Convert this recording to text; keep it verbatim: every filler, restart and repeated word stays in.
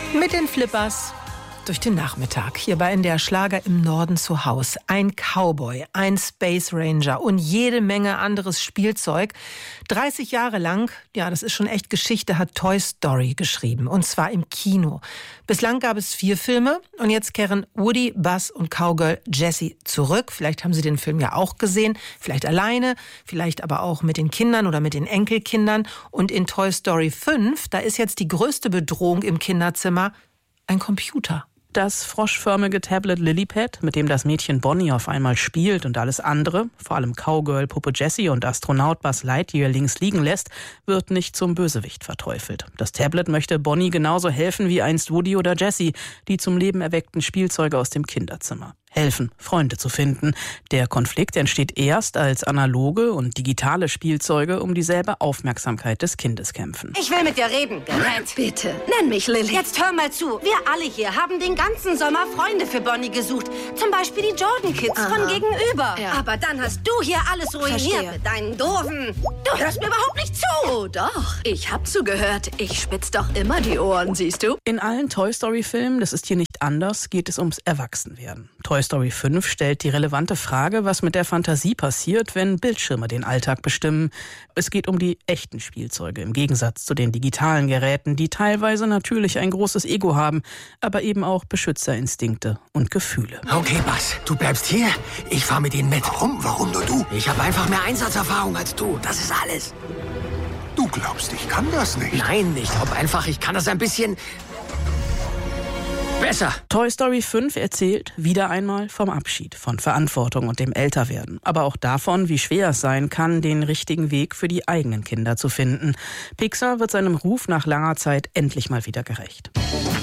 Mit den Flippers durch den Nachmittag. Hier bei N D R Schlager im Norden zu Haus. Ein Cowboy, ein Space Ranger und jede Menge anderes Spielzeug. dreißig Jahre lang, ja, das ist schon echt Geschichte, hat Toy Story geschrieben. Und zwar im Kino. Bislang gab es vier Filme und jetzt kehren Woody, Buzz und Cowgirl Jessie zurück. Vielleicht haben Sie den Film ja auch gesehen. Vielleicht alleine, vielleicht aber auch mit den Kindern oder mit den Enkelkindern. Und in Toy Story fünf, da ist jetzt die größte Bedrohung im Kinderzimmer ein Computer. Das froschförmige Tablet Lilypad, mit dem das Mädchen Bonnie auf einmal spielt und alles andere, vor allem Cowgirl, Puppe Jessie und Astronaut Buzz Lightyear links liegen lässt, wird nicht zum Bösewicht verteufelt. Das Tablet möchte Bonnie genauso helfen wie einst Woody oder Jessie, die zum Leben erweckten Spielzeuge aus dem Kinderzimmer. Helfen, Freunde zu finden. Der Konflikt entsteht erst, als analoge und digitale Spielzeuge um dieselbe Aufmerksamkeit des Kindes kämpfen. Ich will mit dir reden, Gerät. Bitte, nenn mich Lilly. Jetzt hör mal zu. Wir alle hier haben den ganzen Sommer Freunde für Bonnie gesucht. Zum Beispiel die Jordan Kids Aha. von gegenüber. Ja. Aber dann hast du hier alles ruiniert Verstehe. mit deinen doofen... Du hörst mir überhaupt nicht zu. Oh doch, ich hab zugehört. Ich spitz doch immer die Ohren, siehst du? In allen Toy Story Filmen, das ist hier nicht anders, geht es ums Erwachsenwerden. Toy Story fünf stellt die relevante Frage, was mit der Fantasie passiert, wenn Bildschirme den Alltag bestimmen. Es geht um die echten Spielzeuge, im Gegensatz zu den digitalen Geräten, die teilweise natürlich ein großes Ego haben, aber eben auch Beschützerinstinkte und Gefühle. Okay, Buzz, du bleibst hier. Ich fahr mit ihnen mit. Warum? Warum nur du? Ich habe einfach mehr Einsatzerfahrung als du. Das ist alles. Du glaubst, ich kann das nicht? Nein, ich glaube einfach, ich kann das ein bisschen... besser. Toy Story fünf erzählt wieder einmal vom Abschied, von Verantwortung und dem Älterwerden. Aber auch davon, wie schwer es sein kann, den richtigen Weg für die eigenen Kinder zu finden. Pixar wird seinem Ruf nach langer Zeit endlich mal wieder gerecht.